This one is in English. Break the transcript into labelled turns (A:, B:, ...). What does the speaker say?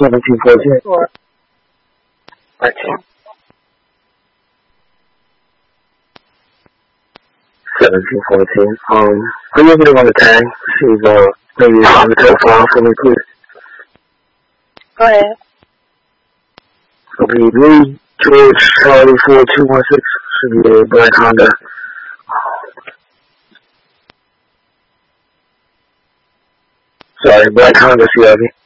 A: 1714.
B: Sure.
A: 1714. I'm looking on the tag. She's maybe on the telephone for me, please.
B: Go ahead.
A: Okay, Lee George Charlie 4216 should be a black Honda. Sorry, black Honda CRV.